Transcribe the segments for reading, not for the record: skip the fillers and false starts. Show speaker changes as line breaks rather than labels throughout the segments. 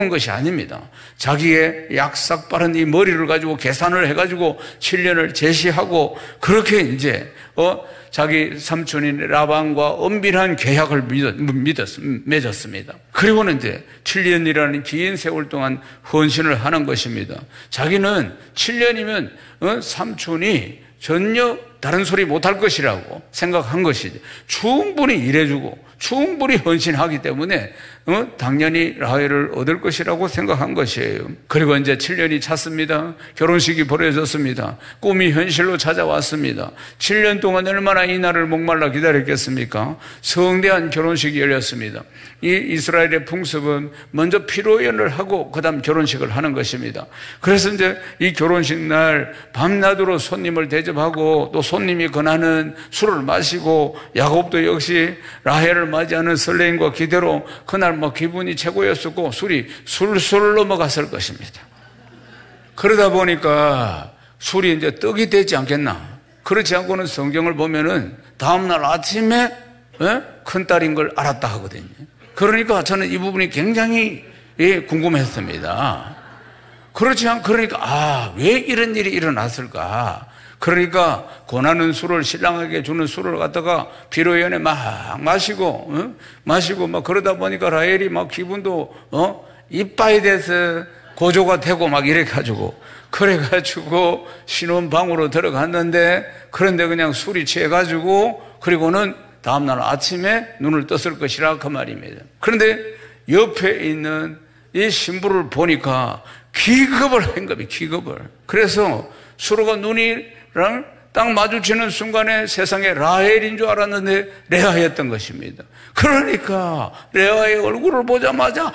것이 아닙니다. 자기의 약삭 빠른 이 머리를 가지고 계산을 해가지고 7년을 제시하고 그렇게 이제 자기 삼촌인 라반과 엄밀한 계약을 맺었습니다. 그리고는 이제 7년이라는 긴 세월 동안 헌신을 하는 것입니다. 자기는 7년이면 삼촌이 전혀 다른 소리 못할 것이라고 생각한 것이죠. 충분히 일해주고 충분히 헌신하기 때문에 당연히 라헬을 얻을 것이라고 생각한 것이에요. 그리고 이제 7년이 찼습니다. 결혼식이 벌어졌습니다. 꿈이 현실로 찾아왔습니다. 7년 동안 얼마나 이 날을 목말라 기다렸겠습니까? 성대한 결혼식이 열렸습니다. 이 이스라엘의 풍습은 먼저 피로연을 하고 그 다음 결혼식을 하는 것입니다. 그래서 이제 이 결혼식 날 밤낮으로 손님을 대접하고 또 손님이 권하는 술을 마시고 야곱도 역시 라헬을 맞이하는 설레임과 기대로 그날 기분이 최고였었고 술이 술술 넘어갔을 것입니다. 그러다 보니까 술이 이제 떡이 되지 않겠나. 그렇지 않고는 성경을 보면은 다음날 아침에 큰딸인 걸 알았다 하거든요. 그러니까 저는 이 부분이 굉장히 궁금했습니다. 그러니까 왜 이런 일이 일어났을까? 그러니까 권하는 술을 신랑에게 주는 술을 갖다가 피로연에 막 마시고 막 그러다 보니까 라헬이 막 기분도 이빠이 돼서 고조가 되고 막 이래 가지고 그래가지고 신혼방으로 들어갔는데 그런데 그냥 술이 취해가지고 그리고는 다음날 아침에 눈을 떴을 것이라 그 말입니다. 그런데 옆에 있는 이 신부를 보니까 기겁을 한 겁니다. 기겁을. 그래서 서로가 눈이랑 딱 마주치는 순간에 세상에 라헬인 줄 알았는데 레아였던 것입니다. 그러니까 레아의 얼굴을 보자마자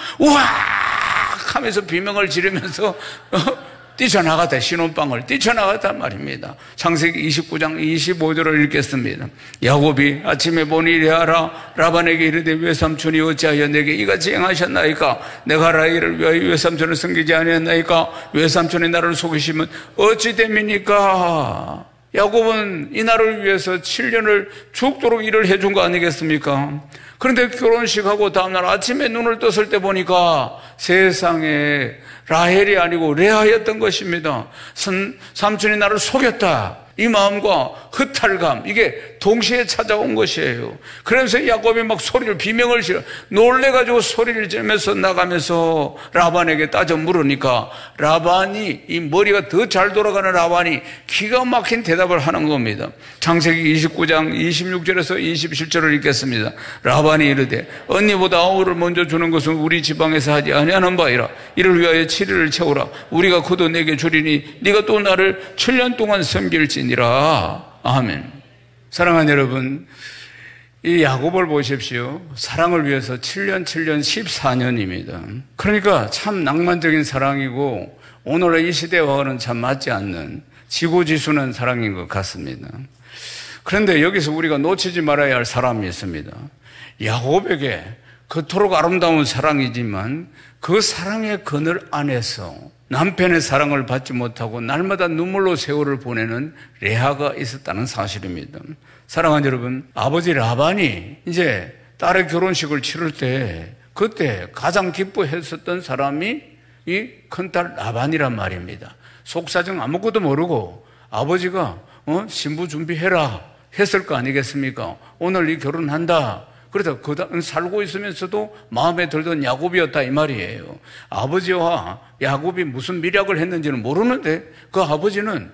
우악 하면서 비명을 지르면서 뛰쳐나갔다. 신혼방을 뛰쳐나갔단 말입니다. 창세기 29장 25절을 읽겠습니다. 야곱이 아침에 보니 레아라 라반에게 이르되 외삼촌이 어찌하여 내게 이같이 행하셨나이까? 내가 라헬을 위하여 외삼촌을 섬기지 아니했나이까? 외삼촌이 나를 속이시면 어찌 됨입니까? 야곱은 이 날을 위해서 7년을 죽도록 일을 해준 거 아니겠습니까? 그런데 결혼식하고 다음날 아침에 눈을 떴을 때 보니까 세상에 라헬이 아니고 레아였던 것입니다. 삼촌이 나를 속였다. 이 마음과 허탈감, 이게 동시에 찾아온 것이에요. 그래서 야곱이 막 소리를, 비명을 지르, 놀래가지고 소리를 지르면서 나가면서 라반에게 따져 물으니까 라반이, 이 머리가 더 잘 돌아가는 라반이 기가 막힌 대답을 하는 겁니다. 창세기 29장 26절에서 27절을 읽겠습니다. 라반이 이르되 언니보다 아우를 먼저 주는 것은 우리 지방에서 하지 아니하는 바이라. 이를 위하여 7일을 채우라. 우리가 그도 내게 주리니 네가 또 나를 7년 동안 섬길지니라. 아멘. 사랑하는 여러분, 이 야곱을 보십시오. 사랑을 위해서 7년 14년입니다. 그러니까 참 낭만적인 사랑이고 오늘의 이 시대와는 참 맞지 않는 지고지순한 사랑인 것 같습니다. 그런데 여기서 우리가 놓치지 말아야 할 사람이 있습니다. 야곱에게 그토록 아름다운 사랑이지만 그 사랑의 그늘 안에서 남편의 사랑을 받지 못하고 날마다 눈물로 세월을 보내는 레아가 있었다는 사실입니다. 사랑하는 여러분, 아버지 라반이 이제 딸의 결혼식을 치를 때 그때 가장 기뻐했었던 사람이 이 큰딸 라반이란 말입니다. 속사정 아무것도 모르고 아버지가 신부 준비해라 했을 거 아니겠습니까? 오늘 이 결혼한다. 그래서 살고 있으면서도 마음에 들던 야곱이었다 이 말이에요. 아버지와 야곱이 무슨 미략을 했는지는 모르는데 그 아버지는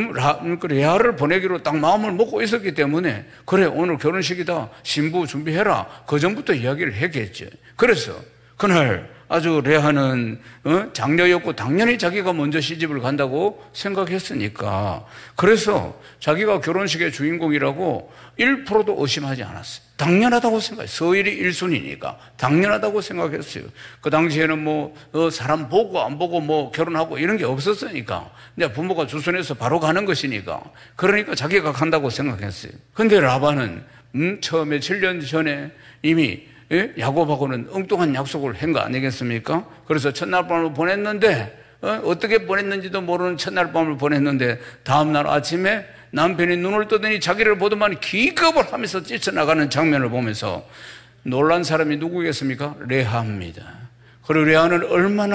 레아를 보내기로 딱 마음을 먹고 있었기 때문에 그래 오늘 결혼식이다 신부 준비해라 그 전부터 이야기를 했겠죠. 그래서 그날 아주 레아는 장녀였고 당연히 자기가 먼저 시집을 간다고 생각했으니까 그래서 자기가 결혼식의 주인공이라고 1%도 의심하지 않았어요. 당연하다고 생각해요. 서일이 1순위니까 당연하다고 생각했어요. 그 당시에는 사람 보고 안 보고 결혼하고 이런 게 없었으니까 이제 부모가 주선해서 바로 가는 것이니까 그러니까 자기가 간다고 생각했어요. 근데 라반은 처음에 7년 전에 이미 야곱하고는 엉뚱한 약속을 한 거 아니겠습니까? 그래서 첫날 밤을 보냈는데 어떻게 보냈는지도 모르는 첫날 밤을 보냈는데 다음날 아침에 남편이 눈을 뜨더니 자기를 보더만 기겁을 하면서 뛰쳐나가는 장면을 보면서 놀란 사람이 누구겠습니까? 레아입니다. 그리고 레아는 얼마나